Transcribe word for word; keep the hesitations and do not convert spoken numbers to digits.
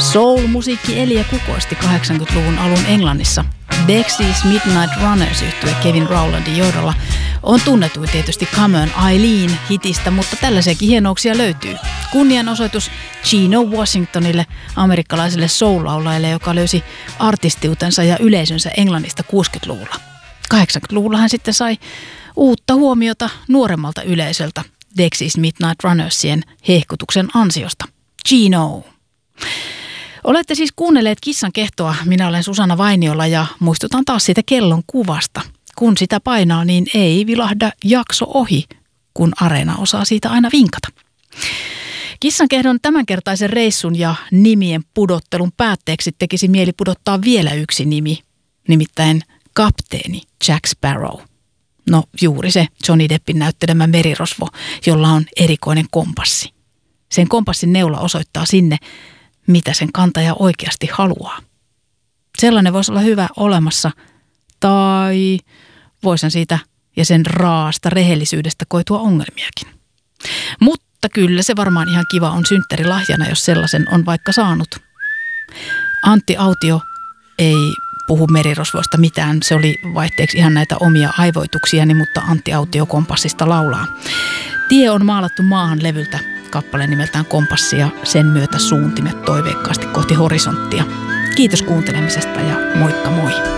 Soul-musiikki eli ja kukoisti kahdeksankymmentäluvun alun Englannissa. Dexys Midnight Runners -yhtye Kevin Rowlandin johdolla on tunnetuin tietysti Come On Eileen -hitistä, mutta tällaisiakin hienouksia löytyy. Kunnianosoitus Gino Washingtonille, amerikkalaiselle soul-laulajalle, joka löysi artistiutensa ja yleisönsä Englannista kuusikymmentäluvulla. kahdeksankymmentäluvulla hän sitten sai uutta huomiota nuoremmalta yleisöltä Dexys Midnight Runnersien hehkutuksen ansiosta. Gino. Olette siis kuunnelleet Kissan kehtoa. Minä olen Susanna Vainiola ja muistutan taas siitä kellon kuvasta. Kun sitä painaa, niin ei vilahda jakso ohi, kun Areena osaa siitä aina vinkata. Kissan kehdon tämänkertaisen reissun ja nimien pudottelun päätteeksi tekisi mieli pudottaa vielä yksi nimi, nimittäin kapteeni Jack Sparrow. No juuri se Johnny Deppin näyttelemä merirosvo, jolla on erikoinen kompassi. Sen kompassin neula osoittaa sinne, mitä sen kantaja oikeasti haluaa. Sellainen voisi olla hyvä olemassa, tai voisin siitä ja sen raasta rehellisyydestä koitua ongelmiakin. Mutta kyllä se varmaan ihan kiva on synttärilahjana, jos sellaisen on vaikka saanut. Antti Autio ei puhu merirosvoista mitään. Se oli vaihteeksi ihan näitä omia aivoituksiani, mutta Antti Autio kompassista laulaa. Tie on maalattu maahan -levyltä kappale nimeltään Kompassi ja sen myötä suuntimet toiveikkaasti kohti horisonttia. Kiitos kuuntelemisesta ja moikka moi!